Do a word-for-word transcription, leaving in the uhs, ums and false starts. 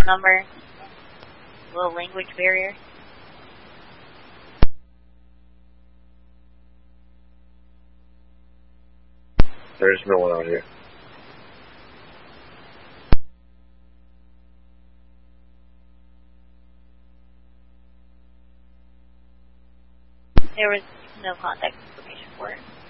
number, little language barrier. There's no one out here. There was no contact information for it.